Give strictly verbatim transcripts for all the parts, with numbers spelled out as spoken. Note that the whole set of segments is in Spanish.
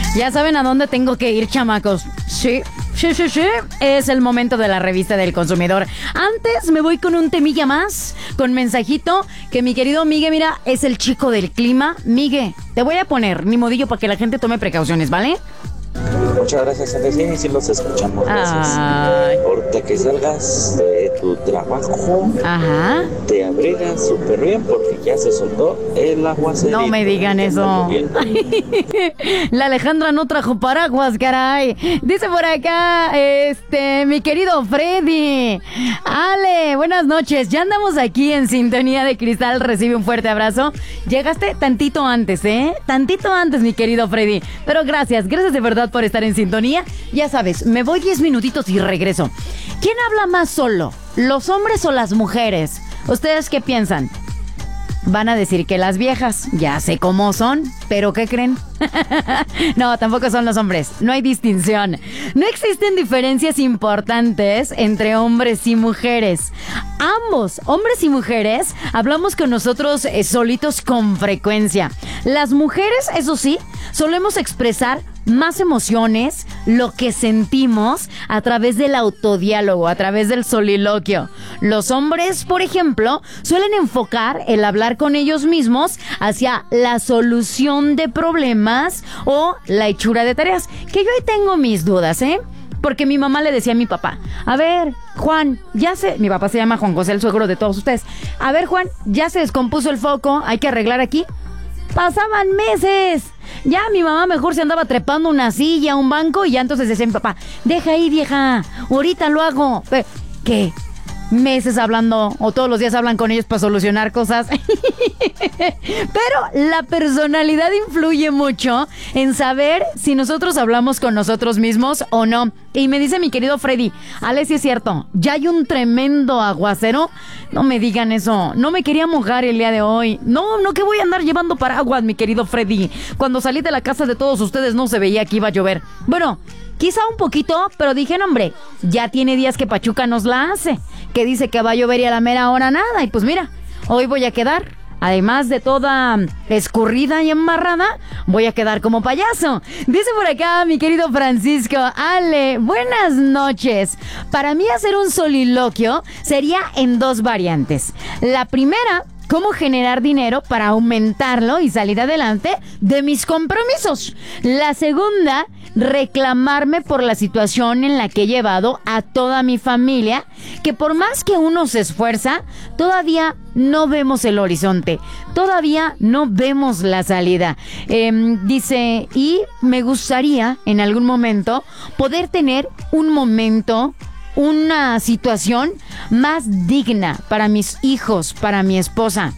Ya saben a dónde tengo que ir, chamacos. Sí, sí, sí, sí. Es el momento de la revista del consumidor. Antes me voy con un temilla más, con mensajito, que mi querido Migue, mira, es el chico del clima. Migue, te voy a poner ni modillo para que la gente tome precauciones, ¿vale? Muchas gracias, Alessia, y si los escuchamos. Gracias. Ay. Ahorita que salgas de tu trabajo, Ajá. te abrigas súper bien porque ya se soltó el aguacero. No me digan eso. La Alejandra no trajo paraguas, caray. Dice por acá, este, mi querido Freddy. Ale, buenas noches. Ya andamos aquí en sintonía de Cristal. Recibe un fuerte abrazo. Llegaste tantito antes, ¿eh? Tantito antes, mi querido Freddy. Pero gracias, gracias de verdad por estar en sintonía. Ya sabes, me voy diez minutitos y regreso. ¿Quién habla más solo? ¿Los hombres o las mujeres? ¿Ustedes qué piensan? Van a decir que las viejas, ya sé cómo son, pero ¿qué creen? No, tampoco son los hombres, no hay distinción. No existen diferencias importantes entre hombres y mujeres. Ambos, hombres y mujeres, hablamos con nosotros eh, solitos con frecuencia. Las mujeres, eso sí, solemos expresar más emociones, lo que sentimos a través del autodiálogo, a través del soliloquio. Los hombres, por ejemplo, suelen enfocar el hablar con ellos mismos hacia la solución de problemas o la hechura de tareas. Que yo ahí tengo mis dudas, ¿eh? Porque mi mamá le decía a mi papá, a ver, Juan, ya se... Mi papá se llama Juan José, el suegro de todos ustedes. A ver, Juan, ya se descompuso el foco, hay que arreglar aquí. Pasaban meses. Ya mi mamá mejor se andaba trepando una silla, un banco, y ya entonces decía mi papá, deja ahí, vieja, ahorita lo hago. ¿Qué? Meses hablando, o todos los días hablan con ellos para solucionar cosas. Pero la personalidad influye mucho en saber si nosotros hablamos con nosotros mismos o no. Y me dice mi querido Freddy, Ale, sí es cierto, ya hay un tremendo aguacero. No me digan eso, no me quería mojar el día de hoy. No, no que voy a andar llevando paraguas, mi querido Freddy. Cuando salí de la casa de todos ustedes no se veía que iba a llover. Bueno, quizá un poquito, pero dije, no, hombre, ya tiene días que Pachuca nos la hace, que dice que va a llover y a la mera hora nada. Y pues mira, hoy voy a quedar, además de toda escurrida y embarrada, voy a quedar como payaso. Dice por acá mi querido Francisco, Ale, buenas noches. Para mí hacer un soliloquio sería en dos variantes. La primera, cómo generar dinero para aumentarlo y salir adelante de mis compromisos. La segunda, reclamarme por la situación en la que he llevado a toda mi familia, que por más que uno se esfuerza, todavía no vemos el horizonte, todavía no vemos la salida. Eh, dice, y me gustaría en algún momento poder tener un momento, una situación más digna para mis hijos, para mi esposa.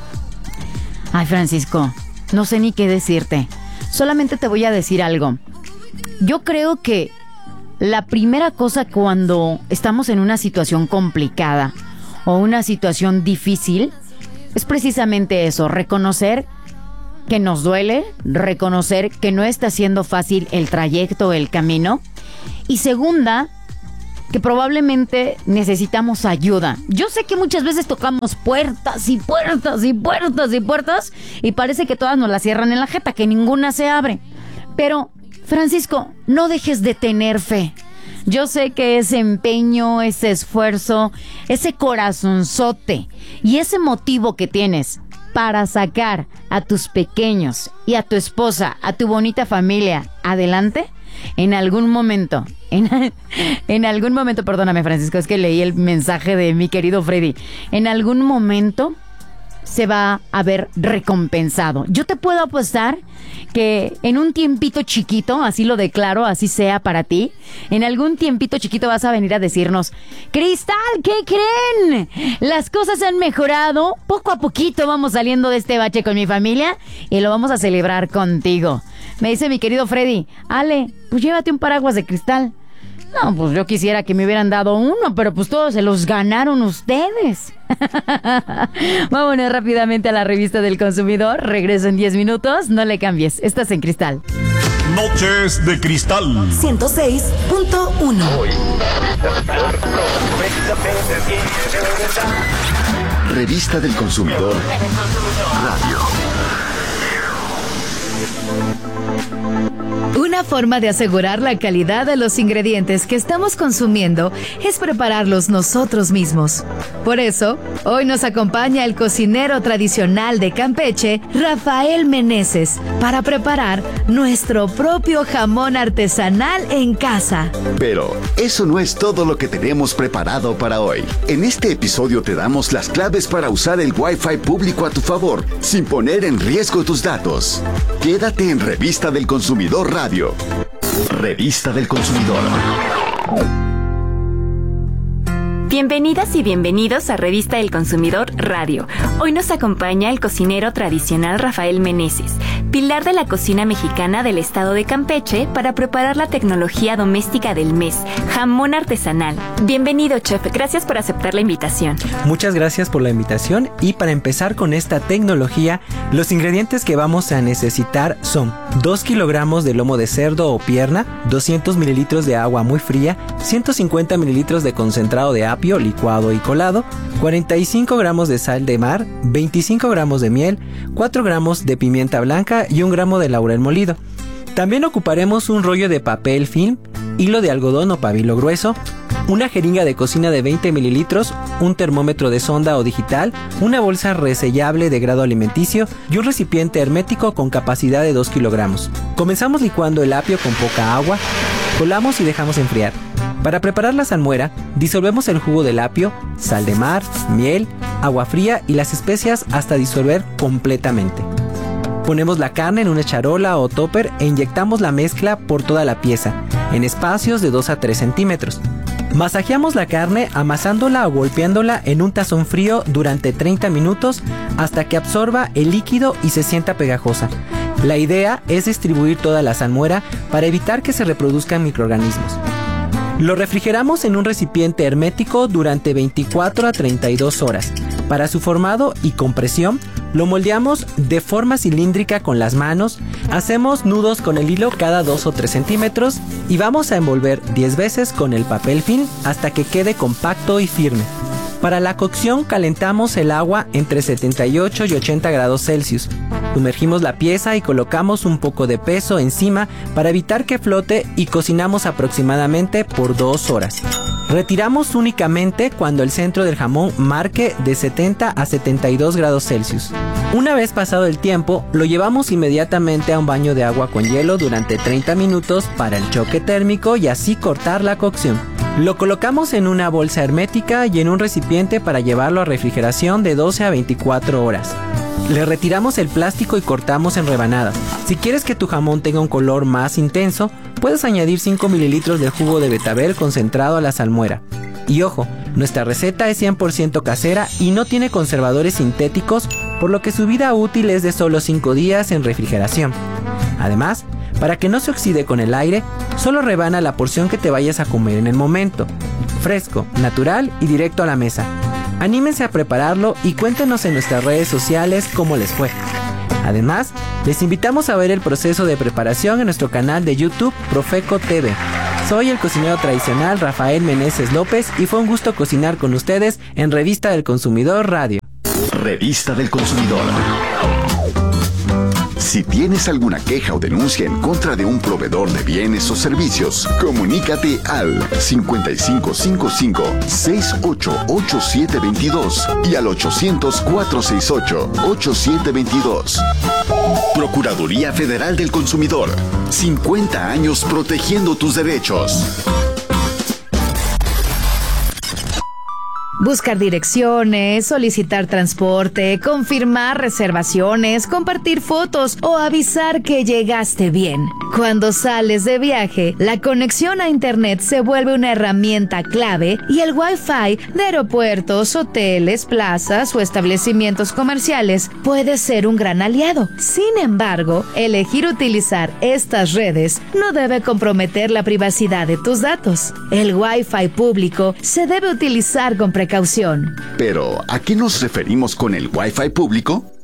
Ay, Francisco, no sé ni qué decirte. Solamente te voy a decir algo. Yo creo que la primera cosa cuando estamos en una situación complicada o una situación difícil es precisamente eso, reconocer que nos duele, reconocer que no está siendo fácil el trayecto, el camino. Y segunda, que probablemente necesitamos ayuda. Yo sé que muchas veces tocamos puertas y puertas y puertas y puertas y parece que todas nos las cierran en la jeta, que ninguna se abre. Pero, Francisco, no dejes de tener fe. Yo sé que ese empeño, ese esfuerzo, ese corazonzote y ese motivo que tienes para sacar a tus pequeños y a tu esposa, a tu bonita familia adelante, en algún momento, en, en algún momento, perdóname, Francisco, es que leí el mensaje de mi querido Freddy, en algún momento se va a ver recompensado. Yo te puedo apostar que en un tiempito chiquito, así lo declaro, así sea para ti, en algún tiempito chiquito vas a venir a decirnos, Cristal, ¿qué creen? Las cosas han mejorado, poco a poquito vamos saliendo de este bache con mi familia y lo vamos a celebrar contigo. Me dice mi querido Freddy, Ale, pues llévate un paraguas de cristal. No, pues yo quisiera que me hubieran dado uno, pero pues todos se los ganaron ustedes. Vámonos rápidamente a la revista del consumidor. Regreso en diez minutos, no le cambies. Estás en Cristal. Noches de Cristal. ciento seis punto uno. Revista del Consumidor Radio. Una Una forma de asegurar la calidad de los ingredientes que estamos consumiendo es prepararlos nosotros mismos. Por eso, hoy nos acompaña el cocinero tradicional de Campeche, Rafael Meneses, para preparar nuestro propio jamón artesanal en casa. Pero eso no es todo lo que tenemos preparado para hoy. En este episodio te damos las claves para usar el Wi-Fi público a tu favor, sin poner en riesgo tus datos. Quédate en Revista del Consumidor Radio. Revista del Consumidor. Bienvenidas y bienvenidos a Revista del Consumidor Radio. Hoy nos acompaña el cocinero tradicional Rafael Meneses, pilar de la cocina mexicana del estado de Campeche, para preparar la tecnología doméstica del mes, jamón artesanal. Bienvenido, chef. Gracias por aceptar la invitación. Muchas gracias por la invitación, y para empezar con esta tecnología, los ingredientes que vamos a necesitar son dos kilogramos de lomo de cerdo o pierna, doscientos mililitros de agua muy fría, ciento cincuenta mililitros de concentrado de apio licuado y colado, cuarenta y cinco gramos de sal de mar, veinticinco gramos de miel, cuatro gramos de pimienta blanca y un gramo de laurel molido. También ocuparemos un rollo de papel film, hilo de algodón o pabilo grueso, una jeringa de cocina de veinte mililitros, un termómetro de sonda o digital, una bolsa resellable de grado alimenticio y un recipiente hermético con capacidad de dos kilogramos. Comenzamos licuando el apio con poca agua, colamos y dejamos enfriar. Para preparar la salmuera, disolvemos el jugo del apio, sal de mar, miel, agua fría y las especias hasta disolver completamente. Ponemos la carne en una charola o topper e inyectamos la mezcla por toda la pieza, en espacios de dos a tres centímetros. Masajeamos la carne amasándola o golpeándola en un tazón frío durante treinta minutos hasta que absorba el líquido y se sienta pegajosa. La idea es distribuir toda la salmuera para evitar que se reproduzcan microorganismos. Lo refrigeramos en un recipiente hermético durante veinticuatro a treinta y dos horas. Para su formado y compresión, lo moldeamos de forma cilíndrica con las manos, hacemos nudos con el hilo cada dos o tres centímetros y vamos a envolver diez veces con el papel film hasta que quede compacto y firme. Para la cocción calentamos el agua entre setenta y ocho y ochenta grados Celsius. Sumergimos la pieza y colocamos un poco de peso encima para evitar que flote y cocinamos aproximadamente por dos horas. Retiramos únicamente cuando el centro del jamón marque de setenta a setenta y dos grados Celsius. Una vez pasado el tiempo, lo llevamos inmediatamente a un baño de agua con hielo durante treinta minutos para el choque térmico y así cortar la cocción. Lo colocamos en una bolsa hermética y en un recipiente para llevarlo a refrigeración de doce a veinticuatro horas. Le retiramos el plástico y cortamos en rebanadas. Si quieres que tu jamón tenga un color más intenso, puedes añadir cinco mililitros de jugo de betabel concentrado a la salmuera. Y ojo, nuestra receta es cien por ciento casera y no tiene conservadores sintéticos, por lo que su vida útil es de solo cinco días en refrigeración. Además, para que no se oxide con el aire, solo rebana la porción que te vayas a comer en el momento. Fresco, natural y directo a la mesa. Anímense a prepararlo y cuéntenos en nuestras redes sociales cómo les fue. Además, les invitamos a ver el proceso de preparación en nuestro canal de YouTube Profeco T V. Soy el cocinero tradicional Rafael Meneses López y fue un gusto cocinar con ustedes en Revista del Consumidor Radio. Revista del Consumidor. Si tienes alguna queja o denuncia en contra de un proveedor de bienes o servicios, comunícate al cincuenta y cinco cincuenta y cinco, sesenta y ocho, ochenta y siete veintidós y al ochocientos, cuatrocientos sesenta y ocho, ochenta y siete veintidós. Procuraduría Federal del Consumidor. cincuenta años protegiendo tus derechos. Buscar direcciones, solicitar transporte, confirmar reservaciones, compartir fotos o avisar que llegaste bien. Cuando sales de viaje, la conexión a internet se vuelve una herramienta clave y el Wi-Fi de aeropuertos, hoteles, plazas o establecimientos comerciales puede ser un gran aliado. Sin embargo, elegir utilizar estas redes no debe comprometer la privacidad de tus datos. El Wi-Fi público se debe utilizar con precaución. Pero, ¿a qué nos referimos con el Wi-Fi público?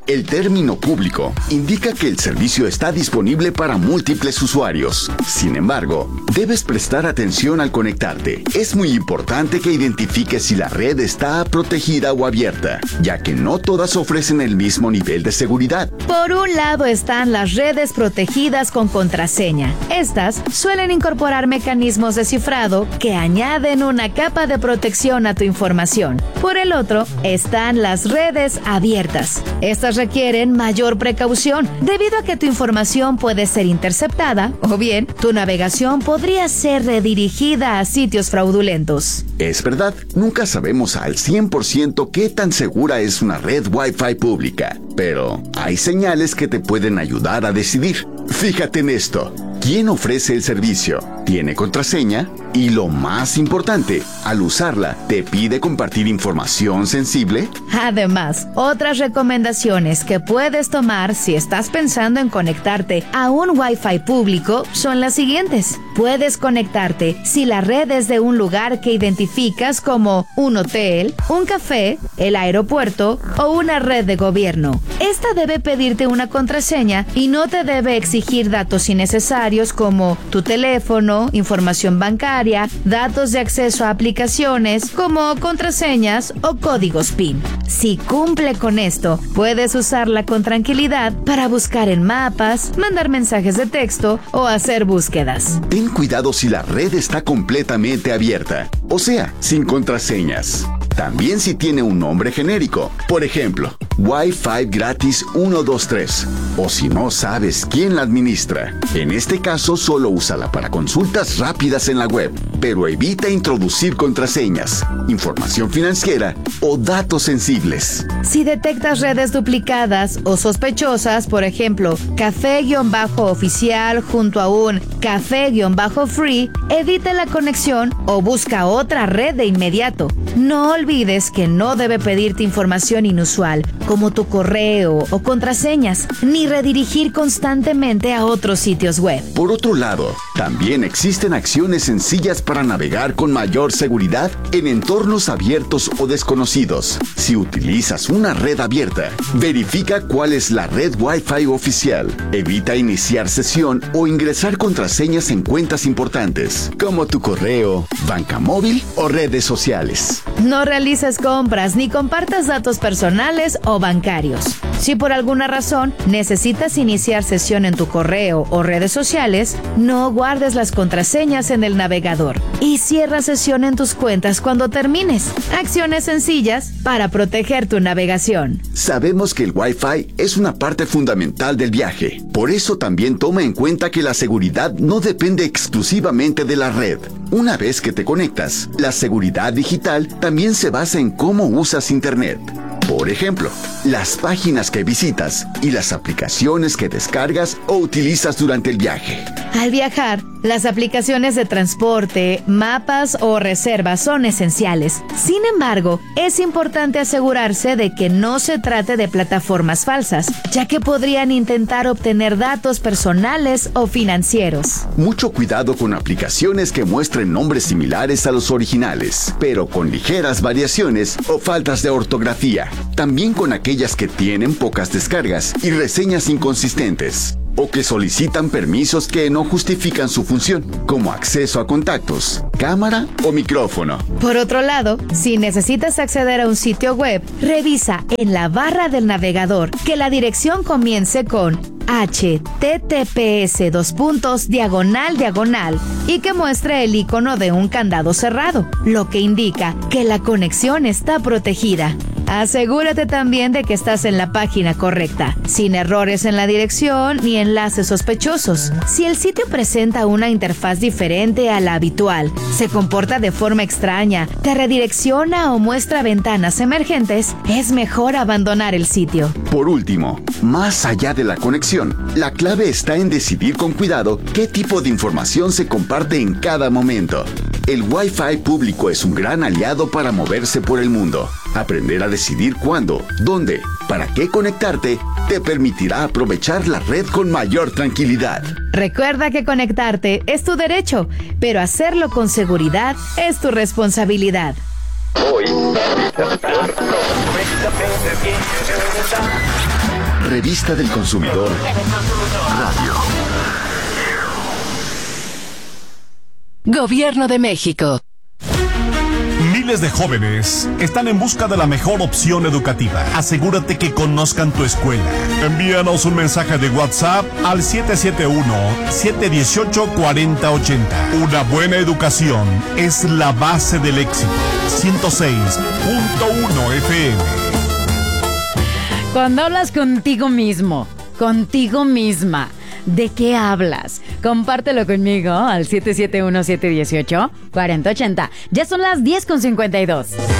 El término público indica que el servicio está disponible para múltiples usuarios. Sin embargo, debes prestar atención al conectarte. Es muy importante que identifiques si la red está protegida o abierta, ya que no todas ofrecen el mismo nivel de seguridad. Por un lado están las redes protegidas con contraseña. Estas suelen incorporar mecanismos de cifrado que añaden una capa de protección a tu información. Por el otro, están las redes abiertas. Estas requieren mayor precaución debido a que tu información puede ser interceptada o bien tu navegación podría ser redirigida a sitios fraudulentos. Es verdad, nunca sabemos al cien por ciento qué tan segura es una red Wi-Fi pública, pero hay señales que te pueden ayudar a decidir. Fíjate en esto. ¿Quién ofrece el servicio? ¿Tiene contraseña? Y lo más importante, al usarla, ¿te pide compartir información sensible? Además, otras recomendaciones que puedes tomar si estás pensando en conectarte a un Wi-Fi público son las siguientes. Puedes conectarte si la red es de un lugar que identificas como un hotel, un café, el aeropuerto o una red de gobierno. Esta debe pedirte una contraseña y no te debe exigir datos innecesarios como tu teléfono, información bancaria, datos de acceso a aplicaciones como contraseñas o códigos PIN. Si cumple con esto, puedes usarla con tranquilidad para buscar en mapas, mandar mensajes de texto o hacer búsquedas. Ten cuidado si la red está completamente abierta, o sea, sin contraseñas. También si tiene un nombre genérico, por ejemplo, Wi-Fi gratis uno dos tres, o si no sabes quién la administra. En este caso, solo úsala para consultas rápidas en la web, pero evita introducir contraseñas, información financiera o datos sensibles. Si detectas redes duplicadas o sospechosas, por ejemplo, café-oficial junto a un café-free, evita la conexión o busca otra red de inmediato. No olvides que no debe pedirte información inusual, como tu correo o contraseñas, ni redirigir constantemente a otros sitios web. Por otro lado, también existen acciones sencillas para navegar con mayor seguridad en entornos abiertos o desconocidos. Si utilizas una red abierta, verifica cuál es la red Wi-Fi oficial. Evita iniciar sesión o ingresar contraseñas en cuentas importantes, como tu correo, banca móvil o redes sociales. No realices compras ni compartas datos personales o bancarios. Si por alguna razón necesitas iniciar sesión en tu correo o redes sociales, no guardes las contraseñas en el navegador y cierra sesión en tus cuentas cuando termines. Acciones sencillas para proteger tu navegación. Sabemos que el Wi-Fi es una parte fundamental del viaje. Por eso también toma en cuenta que la seguridad no depende exclusivamente de la red. Una vez que te conectas, la seguridad digital también se basa en cómo usas Internet. Por ejemplo, las páginas que visitas y las aplicaciones que descargas o utilizas durante el viaje. Al viajar, las aplicaciones de transporte, mapas o reservas son esenciales. Sin embargo, es importante asegurarse de que no se trate de plataformas falsas, ya que podrían intentar obtener datos personales o financieros. Mucho cuidado con aplicaciones que muestren nombres similares a los originales, pero con ligeras variaciones o faltas de ortografía. También con aquellas que tienen pocas descargas y reseñas inconsistentes, o que solicitan permisos que no justifican su función, como acceso a contactos, cámara o micrófono. Por otro lado, si necesitas acceder a un sitio web, revisa en la barra del navegador que la dirección comience con H T T P S dos puntos diagonal diagonal y que muestre el icono de un candado cerrado, lo que indica que la conexión está protegida. Asegúrate también de que estás en la página correcta, sin errores en la dirección ni enlaces sospechosos. Si el sitio presenta una interfaz diferente a la habitual, se comporta de forma extraña, te redirecciona o muestra ventanas emergentes, es mejor abandonar el sitio. Por último, más allá de la conexión, la clave está en decidir con cuidado qué tipo de información se comparte en cada momento. El Wi-Fi público es un gran aliado para moverse por el mundo. Aprender a decidir cuándo, dónde, para qué conectarte, te permitirá aprovechar la red con mayor tranquilidad. Recuerda que conectarte es tu derecho, pero hacerlo con seguridad es tu responsabilidad. Hoy, Revista del Consumidor Radio. Gobierno de México. Miles de jóvenes están en busca de la mejor opción educativa. Asegúrate que conozcan tu escuela. Envíanos un mensaje de WhatsApp al siete siete uno, siete uno ocho, cuatro cero ocho cero. Una buena educación es la base del éxito. ciento seis punto uno F M. Cuando hablas contigo mismo, contigo misma, ¿de qué hablas? Compártelo conmigo al siete siete uno, siete uno ocho, cuatro cero ocho cero. Ya son las diez con cincuenta y dos.